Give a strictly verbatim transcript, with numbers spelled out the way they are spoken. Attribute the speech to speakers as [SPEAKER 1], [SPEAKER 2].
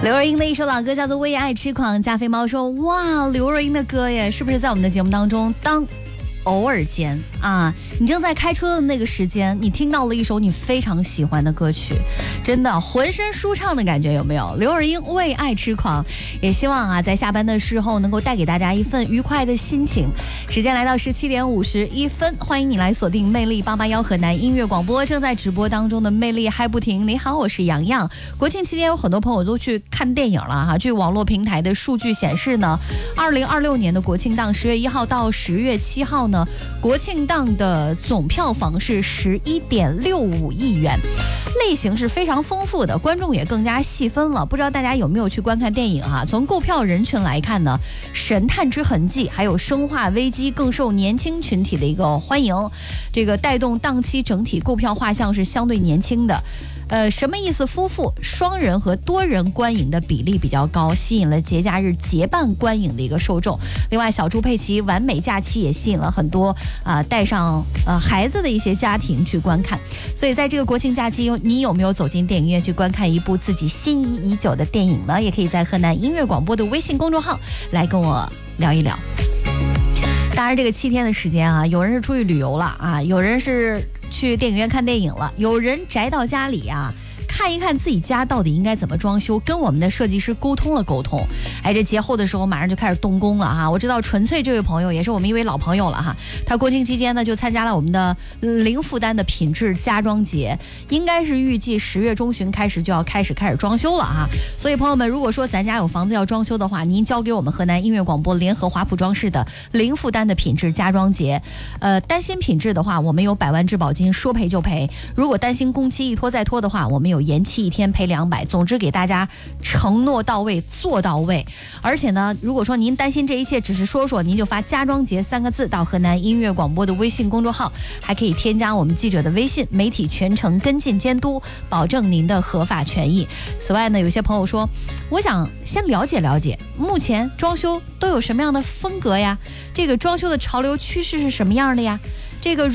[SPEAKER 1] 刘若英的一首老歌叫做《为爱痴狂》，加菲猫说：“哇，刘若英的歌耶，是不是在我们的节目当中当偶尔间啊，你正在开车的那个时间，你听到了一首你非常喜欢的歌曲，真的浑身舒畅的感觉，有没有？刘若英《为爱痴狂》，也希望啊，在下班的时候能够带给大家一份愉快的心情。时间来到十七点五十一分，欢迎你来锁定魅力八八幺河南音乐广播，正在直播当中的魅力嗨不停。你好，我是洋洋。国庆期间有很多朋友都去看电影了哈，据网络平台的数据显示呢，二零二六年的国庆档十月一号到十月七号呢，国庆档的总票房是十一点六五亿元，类型是非常丰富的，观众也更加细分了。不知道大家有没有去观看电影啊？从购票人群来看呢，《神探之痕迹》还有《生化危机》更受年轻群体的一个欢迎，这个带动档期整体购票画像是相对年轻的。呃，什么意思？夫妇、双人和多人观影的比例比较高，吸引了节假日结伴观影的一个受众。另外，小猪佩奇《完美假期》也吸引了很多啊、呃、带上呃孩子的一些家庭去观看。所以，在这个国庆假期，你有没有走进电影院去观看一部自己心仪已久的电影呢？也可以在河南音乐广播的微信公众号来跟我聊一聊。当然，这个七天的时间啊，有人是出去旅游了啊，有人是去电影院看电影了，有人宅到家里啊，看一看自己家到底应该怎么装修，跟我们的设计师沟通了沟通。哎，这节后的时候马上就开始动工了哈。我知道纯粹这位朋友也是我们一位老朋友了哈，他国庆期间呢就参加了我们的零负担的品质家装节，应该是预计十月中旬开始就要开始开始装修了哈。所以朋友们，如果说咱家有房子要装修的话，您交给我们河南音乐广播联合华普装饰的零负担的品质家装节，呃，担心品质的话，我们有百万质保金，说赔就赔；如果担心工期一拖再拖的话，我们有延期一天赔两百。总之给大家承诺到位，做到位。而且呢，如果说您担心这一切只是说说，您就发家装节三个字到河南音乐广播的微信公众号，还可以添加我们记者的微信，媒体全程跟进监督，保证您的合法权益。此外呢，有些朋友说，我想先了解了解目前装修都有什么样的风格呀，这个装修的潮流趋势是什么样的呀，这个